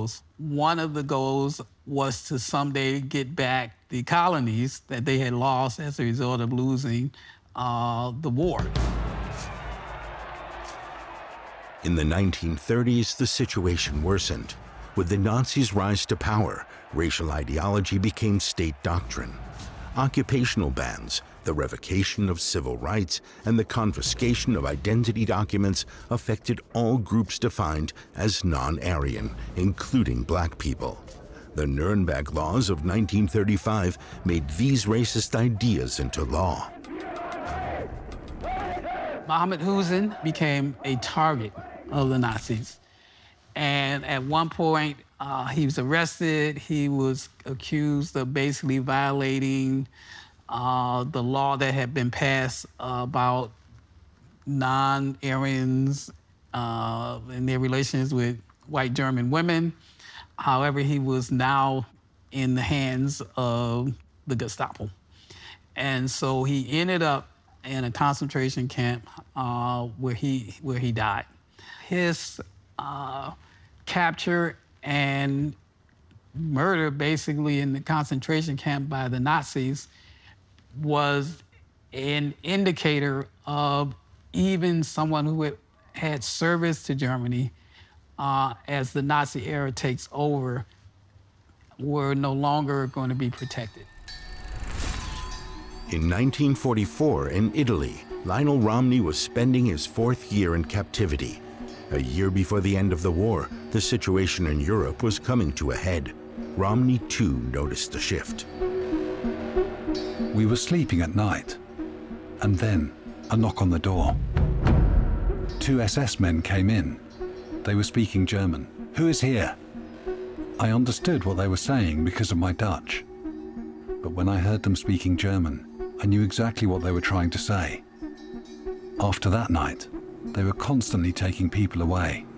goals. One of the goals was to someday get back the colonies that they had lost as a result of losing the war. In the 1930s, the situation worsened. With the Nazis' rise to power, racial ideology became state doctrine. Occupational bans, the revocation of civil rights, and the confiscation of identity documents affected all groups defined as non-Aryan, including black people. The Nuremberg Laws of 1935 made these racist ideas into law. Mohammed Hussein became a target of the Nazis. And at one point, he was arrested. He was accused of basically violating the law that had been passed about non-Aryans and their relations with white German women. However, he was now in the hands of the Gestapo. And so he ended up in a concentration camp where he died. His capture and murder, basically, in the concentration camp by the Nazis was an indicator of even someone who had service to Germany as the Nazi era takes over, were no longer going to be protected. In 1944, in Italy, Lionel Romney was spending his 4th year in captivity. A year before the end of the war, the situation in Europe was coming to a head. Romney, too, noticed a shift. We were sleeping at night, and then a knock on the door. 2 SS men came in. They were speaking German. "Who is here?" I understood what they were saying because of my Dutch. But when I heard them speaking German, I knew exactly what they were trying to say. After that night, they were constantly taking people away.